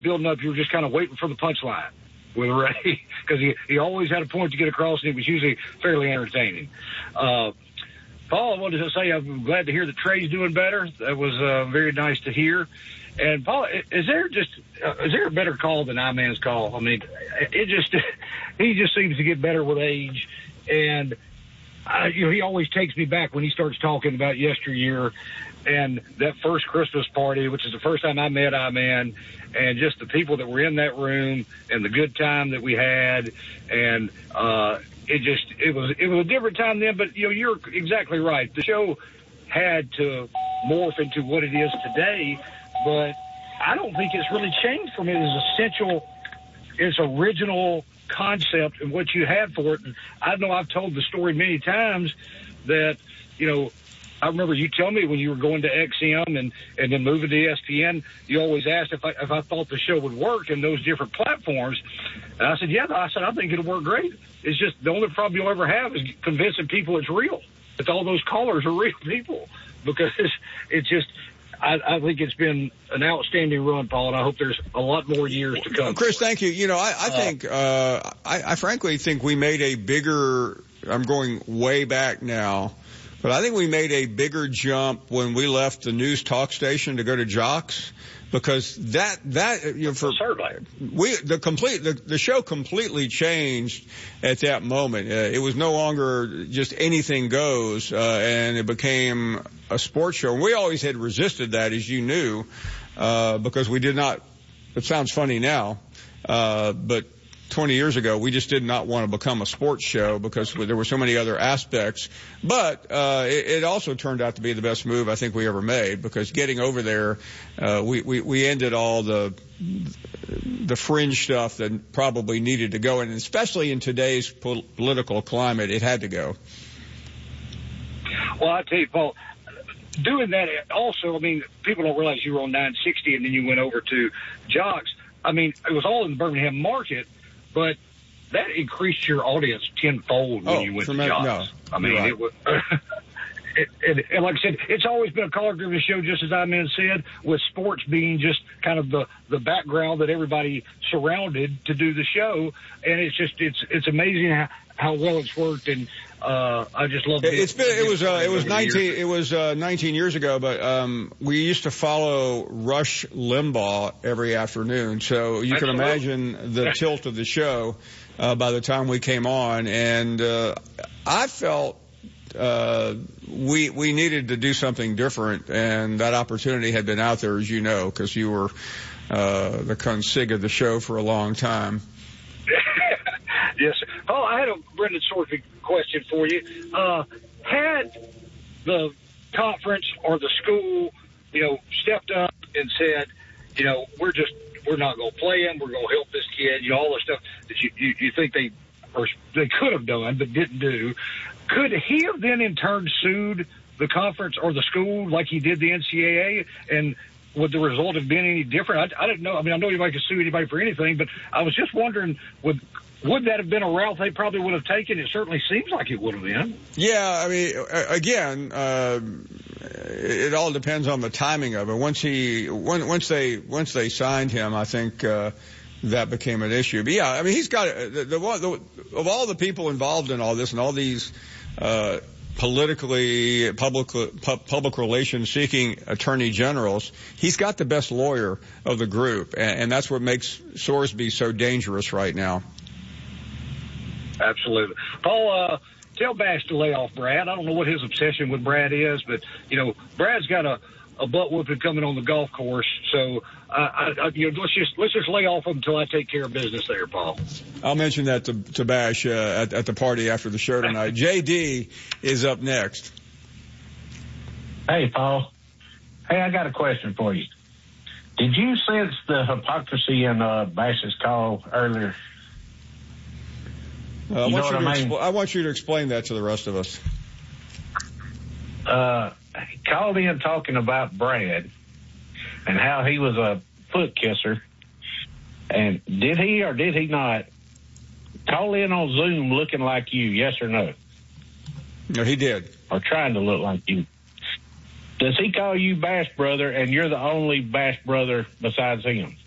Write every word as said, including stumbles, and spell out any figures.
building up, you were just kind of waiting for the punchline with Ray, because he, he always had a point to get across, and it was usually fairly entertaining. Uh, Paul, I wanted to say I'm glad to hear that Trey's doing better. That was uh, very nice to hear. And, Paul, is there just uh, is there a better call than I-Man's call? I mean, it just he just seems to get better with age. And, uh, you know, he always takes me back when he starts talking about yesteryear and that first Christmas party, which is the first time I met I-Man, and just the people that were in that room and the good time that we had. And uh, it just it was it was a different time then. But, you know, you're exactly right. The show had to morph into what it is today. But I don't think it's really changed from its essential, its original concept and what you had for it. And I know I've told the story many times that, you know, I remember you telling me when you were going to X M and, and then moving to E S P N, you always asked if I, if I thought the show would work in those different platforms. And I said, yeah, I said, I think it'll work great. It's just the only problem you'll ever have is convincing people it's real, that all those callers are real people, because it's, it's just, I, I think it's been an outstanding run, Paul, and I hope there's a lot more years to come. Chris, thank you. You know, I, I think, uh, I, I frankly think we made a bigger, I'm going way back now, but I think we made a bigger jump when we left the news talk station to go to Jocks, because that, that, you know, for, we, the complete, the, the show completely changed at that moment. Uh, it was no longer just anything goes, uh, and it became a sports show. And we always had resisted that, as you knew, uh, because we did not, it sounds funny now, uh, but twenty years ago, we just did not want to become a sports show because there were so many other aspects. But uh, it, it also turned out to be the best move I think we ever made, because getting over there, uh, we, we, we ended all the the fringe stuff that probably needed to go, and especially in today's pol- political climate, it had to go. Well, I tell you, Paul, doing that also, I mean, people don't realize you were on nine sixty and then you went over to Jocks. I mean, it was all in the Birmingham market, but that increased your audience tenfold when oh, you went to Jocks. No, I mean, right. it was, it, it, and like I said, it's always been a caller-driven show, just as I-Man said, with sports being just kind of the, the background that everybody surrounded to do the show. And it's just, it's, it's amazing how, how well it's worked. And, uh, I just love it. It's been, it was, uh, it was nineteen, it was, uh, nineteen years ago, but, um, we used to follow Rush Limbaugh every afternoon. So you can imagine the tilt of the show, uh, by the time we came on. And, uh, I felt, uh, we, we needed to do something different, and that opportunity had been out there, as you know, because you were, uh, the consig of the show for a long time. Yes, sir. Oh, I had a Brendan Sorfig question for you. Uh, had the conference or the school, you know, stepped up and said, you know, we're just, we're not going to play him, we're going to help this kid, you know, all the stuff that you, you, you think they, or they could have done but didn't do, could he have then in turn sued the conference or the school like he did the N C double A? And would the result have been any different? I, I didn't know. I mean, I know anybody could sue anybody for anything, but I was just wondering, would would that have been a route they probably would have taken? It certainly seems like it would have been. Yeah, I mean, again, uh, it all depends on the timing of it. Once he, once they, once they signed him, I think uh, that became an issue. But yeah, I mean, he's got the, the, the of all the people involved in all this and all these uh, politically public public relations seeking attorney generals, he's got the best lawyer of the group, and, and that's what makes Sorsby so dangerous right now. Absolutely. Paul, uh, tell Bash to lay off Brad. I don't know what his obsession with Brad is, but, you know, Brad's got a, a butt whooping coming on the golf course. So, uh, I, I, you know, let's just, let's just lay off him until I take care of business there, Paul. I'll mention that to, to Bash, uh, at, at the party after the show tonight. J D is up next. Hey, Paul. Hey, I got a question for you. Did you sense the hypocrisy in, uh, Bash's call earlier? Uh, I, you want you know to what I, mean? expl- I want you to explain that to the rest of us. Uh, he called in talking about Brad and how he was a foot kisser. And did he or did he not call in on Zoom looking like you, yes or no? No, he did. Or trying to look like you. Does he call you Bash Brother and you're the only Bash Brother besides him?